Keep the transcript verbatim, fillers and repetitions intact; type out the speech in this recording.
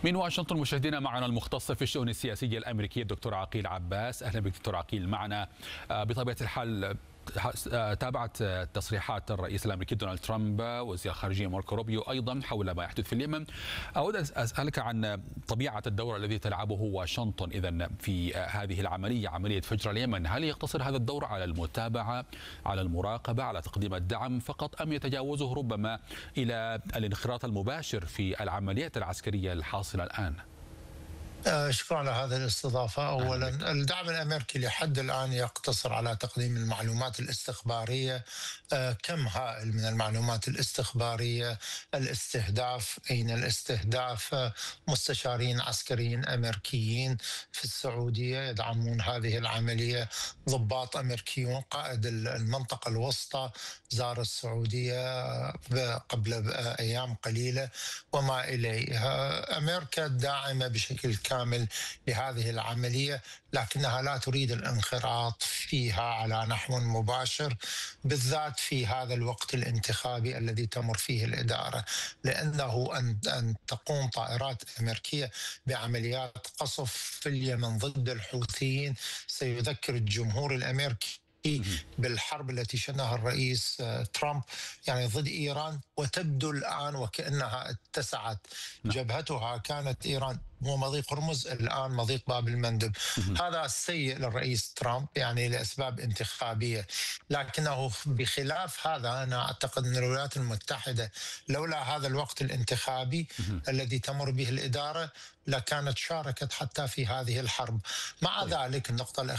من واشنطن مشاهدينا، معنا المختص في الشؤون السياسية الأمريكية الدكتور عقيل عباس. أهلا بك دكتور عقيل معنا. بطبيعة الحال تابعت تصريحات الرئيس الأمريكي دونالد ترامب وزير الخارجية ماركو روبيو أيضا حول ما يحدث في اليمن. أود أن أسألك عن طبيعة الدور الذي تلعبه واشنطن إذا في هذه العملية، عملية فجر اليمن. هل يقتصر هذا الدور على المتابعة، على المراقبة، على تقديم الدعم فقط، أم يتجاوزه ربما إلى الانخراط المباشر في العمليات العسكرية الحاصلة الآن؟ شكرا على هذه الاستضافة. أولا، الدعم الأمريكي لحد الآن يقتصر على تقديم المعلومات الاستخبارية، كم هائل من المعلومات الاستخبارية، الاستهداف، أين الاستهداف، مستشارين عسكريين أمريكيين في السعودية يدعمون هذه العملية، ضباط أمريكيون، قائد المنطقة الوسطى زار السعودية قبل أيام قليلة وما إليها. أمريكا داعمة بشكل كامل لهذه العملية، لكنها لا تريد الانخراط فيها على نحو مباشر، بالذات في هذا الوقت الانتخابي الذي تمر فيه الإدارة، لأنه أن أن تقوم طائرات أمريكية بعمليات قصف في اليمن ضد الحوثيين سيذكر الجمهور الأمريكي بالحرب التي شنها الرئيس ترامب يعني ضد إيران، وتبدو الآن وكأنها اتسعت. جبهتها كانت إيران ومضيق هرمز، الآن مضيق باب المندب. هذا سيء للرئيس ترامب يعني لأسباب انتخابية، لكنه بخلاف هذا أنا أعتقد أن الولايات المتحدة لولا هذا الوقت الانتخابي الذي تمر به الإدارة لكانت شاركت حتى في هذه الحرب. مع ذلك النقطة الأخيرة